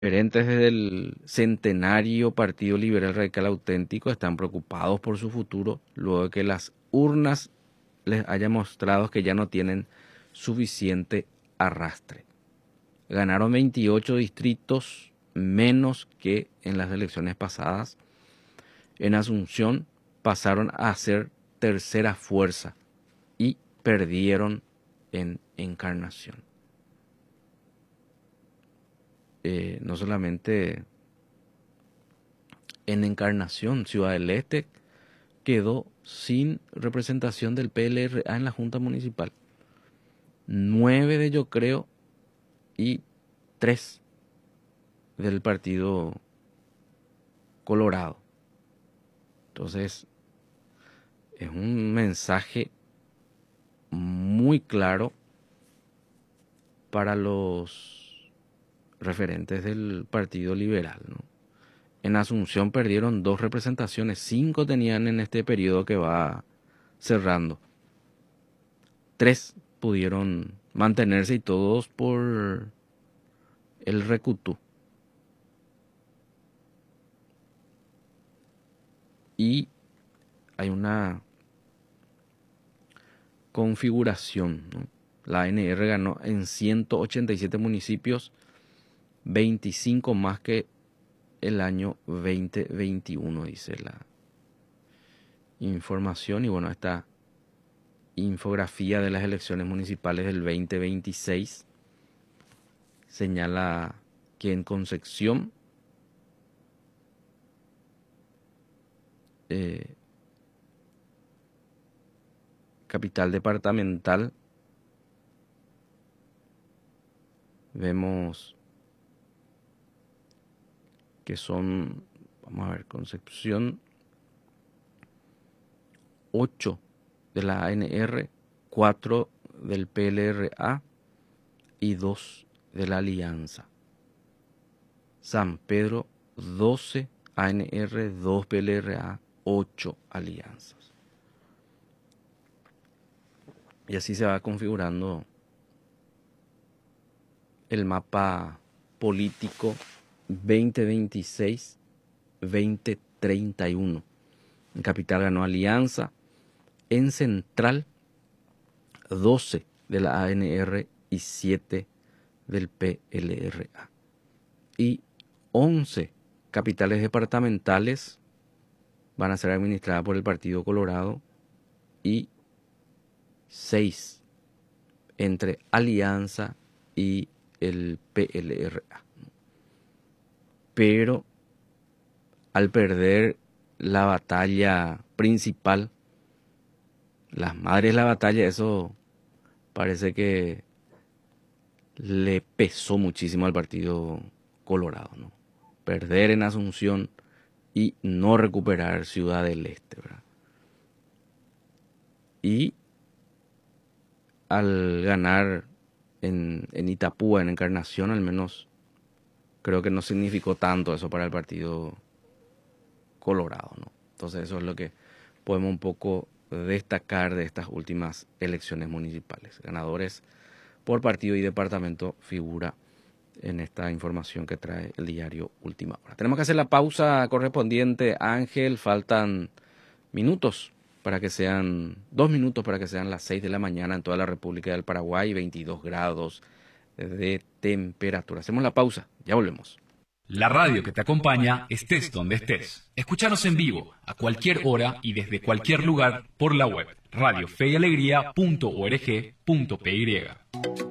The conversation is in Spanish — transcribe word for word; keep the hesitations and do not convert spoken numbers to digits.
Referentes del centenario Partido Liberal Radical Auténtico están preocupados por su futuro luego de que las urnas les hayan mostrado que ya no tienen suficiente arrastre. Ganaron veintiocho distritos menos que en las elecciones pasadas. En Asunción pasaron a ser tercera fuerza y perdieron en Encarnación. Eh, no solamente en Encarnación, Ciudad del Este quedó sin representación del P L R A en la Junta Municipal. Nueve de Yo Creo y tres del Partido Colorado. Entonces, es un mensaje muy claro para los referentes del Partido Liberal, ¿no? En Asunción perdieron dos representaciones, cinco tenían en este periodo que va cerrando. Tres pudieron mantenerse y todos por el Recutú. Y hay una configuración, ¿no? La A N R ganó en ciento ochenta y siete municipios, veinticinco más que el año veinte veintiuno, dice la información. Y bueno, esta infografía de las elecciones municipales del veinte veintiséis señala que en Concepción eh, capital departamental, vemos que son, vamos a ver, Concepción, ocho de la A N R, cuatro del P L R A y dos de la Alianza. San Pedro, doce A N R, dos P L R A, ocho alianzas. Y así se va configurando el mapa político veinte veintiséis veinte treinta y uno. En Capital ganó Alianza, en Central doce de la A N R y siete del P L R A. Y once capitales departamentales van a ser administradas por el Partido Colorado y seis entre Alianza y el P L R A. Pero al perder la batalla principal, las madres de la batalla, eso parece que le pesó muchísimo al Partido Colorado, ¿no? Perder en Asunción y no recuperar Ciudad del Este, ¿verdad? Y al ganar en, en Itapúa, en Encarnación, al menos creo que no significó tanto eso para el Partido Colorado, ¿no? Entonces eso es lo que podemos un poco destacar de estas últimas elecciones municipales. Ganadores por partido y departamento figura en esta información que trae el diario Última Hora. Tenemos que hacer la pausa correspondiente, Ángel. Faltan minutos para que sean, dos minutos para que sean las seis de la mañana en toda la República del Paraguay, veintidós grados de temperatura. Hacemos la pausa, ya volvemos. La radio que te acompaña, estés donde estés. Escúchanos en vivo, a cualquier hora y desde cualquier lugar por la web radio fe y alegría punto org punto p y.